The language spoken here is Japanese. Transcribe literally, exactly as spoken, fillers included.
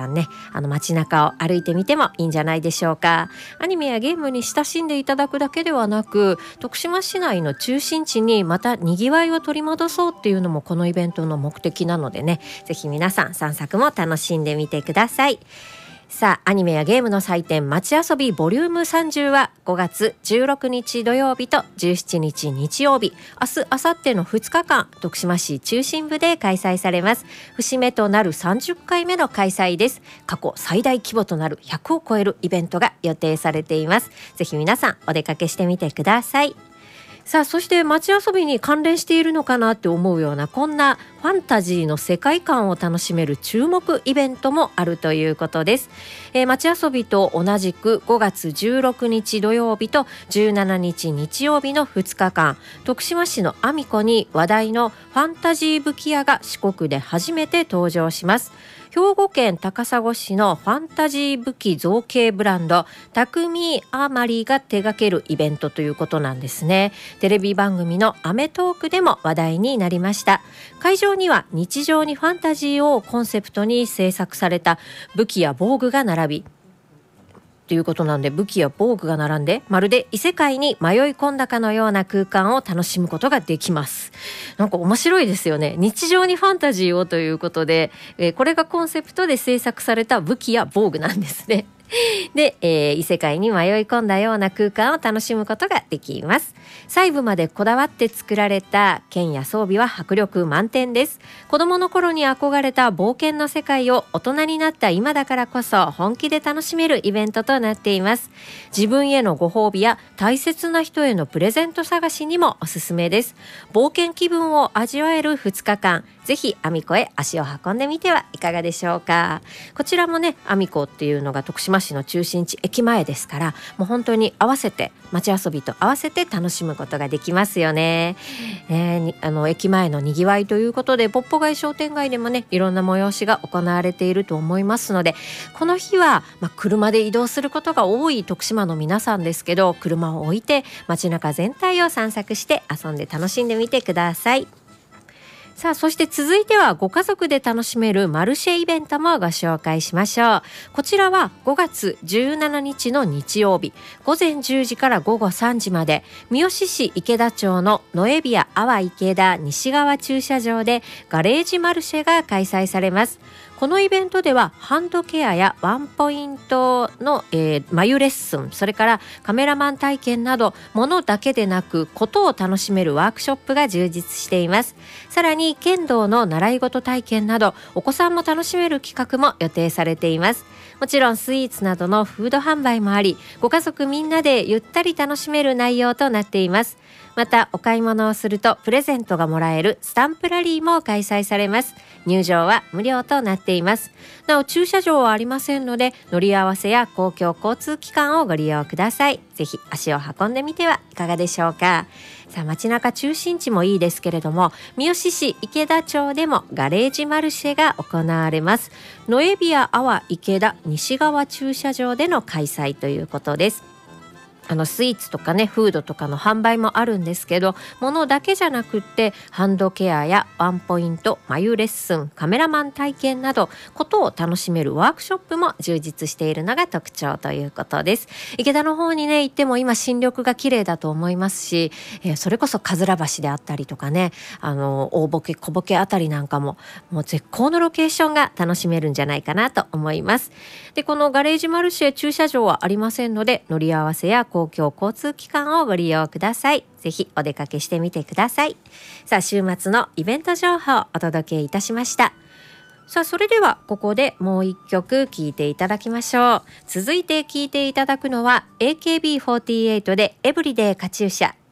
さんね、あの街中を歩いてみてもいいんじゃないでしょうか。アニメやゲームに親しんでいただくだけではなく、徳島市内の中心地にまたにぎわいを取り戻そうっていうのもこのイベントの目的なのでね、ぜひ皆さん散策も楽しんでみてください。さあ、アニメやゲームの祭典街遊びボリュームさんじゅうはごがつじゅうろくにち土曜日とじゅうしちにち日曜日、明日明後日のふつかかん、徳島市中心部で開催されます。節目となるさんじゅっかいめの開催です。過去最大規模となるひゃくを超えるイベントが予定されています。ぜひ皆さんお出かけしてみてください。さあ、そして街遊びに関連しているのかなって思うようなこんなファンタジーの世界観を楽しめる注目イベントもあるということです。えー、街遊びと同じくごがつじゅうろくにち土曜日とじゅうしちにち日曜日のふつかかん、徳島市の阿美子に話題のファンタジー武器屋が四国で初めて登場します。兵庫県高砂市のファンタジー武器造形ブランドタクミアマリが手掛けるイベントということなんですね。テレビ番組のアメトーークでも話題になりました。会場には日常にファンタジーをコンセプトに制作された武器や防具が並びということなんで、武器や防具が並んでまるで異世界に迷い込んだかのような空間を楽しむことができます。なんか面白いですよね。日常にファンタジーをということで、えー、これがコンセプトで制作された武器や防具なんですね。で、えー、異世界に迷い込んだような空間を楽しむことができます。細部までこだわって作られた剣や装備は迫力満点です。子供の頃に憧れた冒険の世界を大人になった今だからこそ本気で楽しめるイベントとなっています。自分へのご褒美や大切な人へのプレゼント探しにもおすすめです。冒険気分を味わえるふつかかん、ぜひ阿美子へ足を運んでみてはいかがでしょうか。こちらもね、阿美子っていうのが徳島市の中心地駅前ですから、もう本当に合わせて街遊びと合わせて楽しむことができますよね。ね、あの駅前のにぎわいということで、ポッポ街商店街でもね、いろんな催しが行われていると思いますので、この日は、まあ、車で移動することが多い徳島の皆さんですけど、車を置いて街中全体を散策して遊んで楽しんでみてください。さあ、そして続いてはご家族で楽しめるマルシェイベントもご紹介しましょう。こちらはごがつじゅうしちにちの日曜日、ごぜんじゅうじからごごさんじまで、三好市池田町のノエビア阿波池田西側駐車場でガレージマルシェが開催されます。このイベントではハンドケアやワンポイントの、えー、眉レッスン、それからカメラマン体験など、物だけでなくことを楽しめるワークショップが充実しています。さらに剣道の習い事体験など、お子さんも楽しめる企画も予定されています。もちろんスイーツなどのフード販売もあり、ご家族みんなでゆったり楽しめる内容となっています。また、お買い物をするとプレゼントがもらえるスタンプラリーも開催されます。入場は無料となっています。なお、駐車場はありませんので、乗り合わせや公共交通機関をご利用ください。ぜひ足を運んでみてはいかがでしょうか。さあ、街中中心地もいいですけれども、三好市池田町でもガレージマルシェが行われます。ノエビア阿波池田西側駐車場での開催ということです。あのスイーツとかね、フードとかの販売もあるんですけど、物だけじゃなくってハンドケアやワンポイント、眉レッスン、カメラマン体験などことを楽しめるワークショップも充実しているのが特徴ということです。池田の方にね行っても今新緑が綺麗だと思いますし、えー、それこそかずら橋であったりとかね、あの大ボケ小ボケあたりなんかももう絶好のロケーションが楽しめるんじゃないかなと思います。で、このガレージマルシェ駐車場はありませんので、乗り合わせや公共交通機関をご利用ください。ぜひお出かけしてみてください。さあ、週末のイベント情報をお届けいたしました。さあ、それではここでもう一曲聴いていただきましょう。続いて聴いていただくのは エーケービーフォーティーエイト でエブリデイカチューシャ。